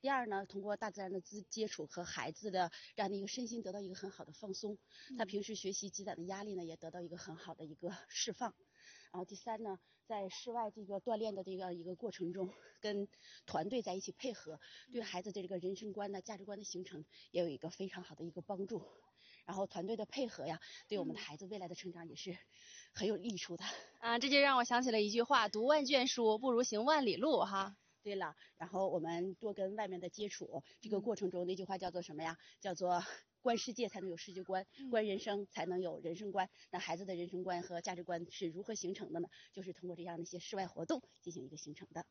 第二呢，通过大自然的接触和孩子的这样的一个身心得到一个很好的放松，他平时学习积攒的压力呢也得到一个很好的一个释放。然后第三呢，在室外这个锻炼的这样一个过程中，跟团队在一起配合，对孩子的这个人生观呢、价值观的形成也有一个非常好的一个帮助。然后团队的配合呀，对我们的孩子未来的成长也是很有益处的。 这就让我想起了一句话：读万卷书不如行万里路哈。 对了，然后我们多跟外面的接触，这个过程中那句话叫做什么呀？叫做观世界才能有世界观，观人生才能有人生观。那孩子的人生观和价值观是如何形成的呢？就是通过这样的一些室外活动进行一个形成的。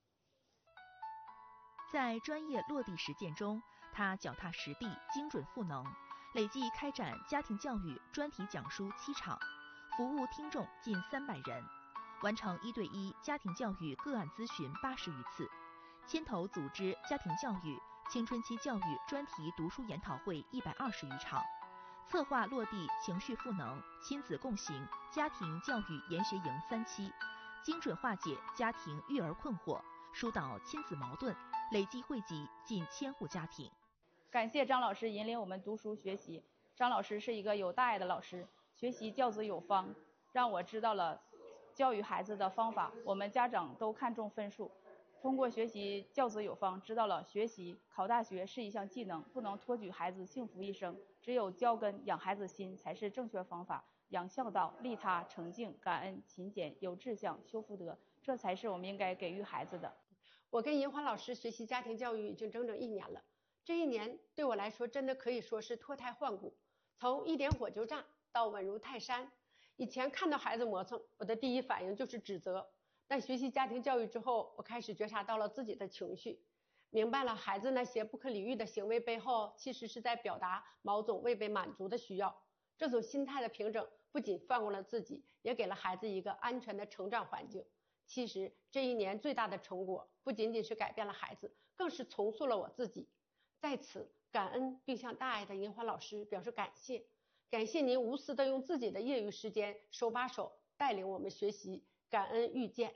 在专业落地实践中，他脚踏实地，精准赋能，累计开展家庭教育专题讲书7场，服务听众近300人，完成1对1家庭教育个案咨询80余次，牵头组织家庭教育、青春期教育专题读书研讨会120余场，策划落地情绪赋能、亲子共行家庭教育研学营3期，精准化解家庭育儿困惑，疏导亲子矛盾，累计惠及近1000户家庭。 感谢张老师引领我们读书学习。张老师是一个有大爱的老师，学习教子有方，让我知道了教育孩子的方法。我们家长都看重分数，通过学习教子有方，知道了学习考大学是一项技能，不能托举孩子幸福一生，只有教根养孩子心才是正确方法。养孝道、利他、诚敬、感恩、勤俭、有志向、修福德，这才是我们应该给予孩子的。 我跟银花老师学习家庭教育已经整整1年了，这1年对我来说真的可以说是脱胎换骨，从一点火就炸到稳如泰山。以前看到孩子磨蹭，我的第一反应就是指责，但学习家庭教育之后，我开始觉察到了自己的情绪，明白了孩子那些不可理喻的行为背后，其实是在表达某种未被满足的需要。这种心态的平整，不仅放过了自己，也给了孩子一个安全的成长环境。其实这1年最大的成果，不仅仅是改变了孩子，更是重塑了我自己。在此感恩并向大爱的银花老师表示感谢，感谢您无私的用自己的业余时间手把手带领我们学习，感恩遇见。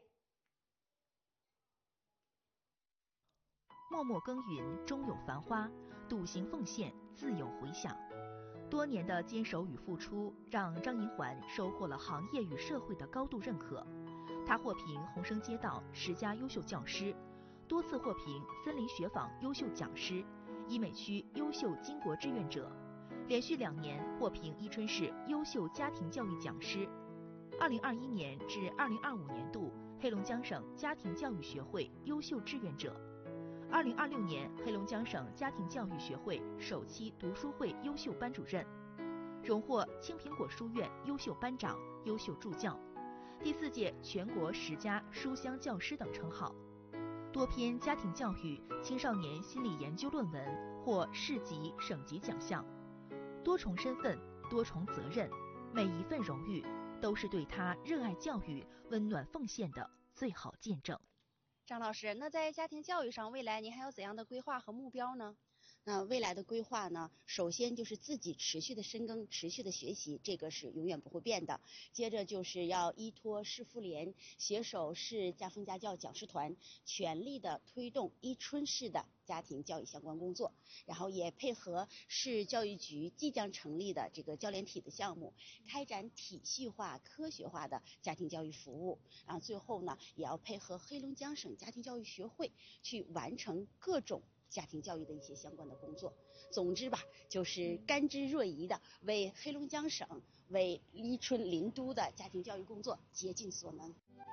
默默耕耘终有繁花，笃行奉献自有回响。多年的坚守与付出，让张银环收获了行业与社会的高度认可。他获评红生街道10佳优秀教师，多次获评森林学坊优秀讲师、医美区优秀巾帼志愿者，连续2年获评伊春市优秀家庭教育讲师。2021年至2025年度黑龙江省家庭教育学会优秀志愿者，2026年黑龙江省家庭教育学会首期读书会优秀班主任，荣获青苹果书院优秀班长、优秀助教，第4届全国10佳书香教师等称号，多篇家庭教育、青少年心理研究论文获市级、省级奖项，多重身份、多重责任，每一份荣誉都是对他热爱教育、温暖奉献的最好见证。 张老师，那在家庭教育上，未来您还有怎样的规划和目标呢？ 那未来的规划呢，首先就是自己持续的深耕、持续的学习，这个是永远不会变的。接着就是要依托市妇联，携手市家风家教讲师团，全力的推动伊春市的家庭教育相关工作，然后也配合市教育局即将成立的这个教联体的项目，开展体系化、科学化的家庭教育服务。最后呢，也要配合黑龙江省家庭教育学会去完成各种家庭教育的一些相关的工作。总之吧，就是甘之若饴的为黑龙江省、为伊春林都的家庭教育工作竭尽所能。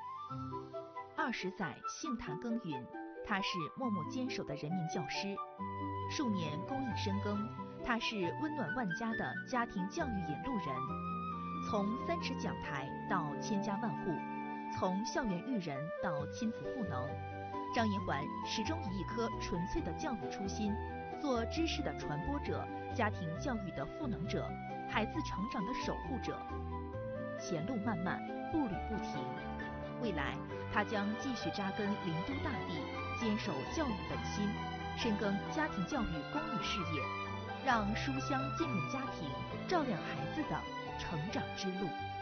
20载杏坛耕耘，他是默默坚守的人民教师。数年公益深耕，他是温暖万家的家庭教育引路人。从3尺讲台到千家万户，从校园育人到亲子赋能，张银环始终以一颗纯粹的教育初心，做知识的传播者、家庭教育的赋能者、孩子成长的守护者。前路漫漫，步履不停，未来他将继续扎根林都大地，坚守教育本心，深耕家庭教育公益事业，让书香浸润家庭，照亮孩子的成长之路。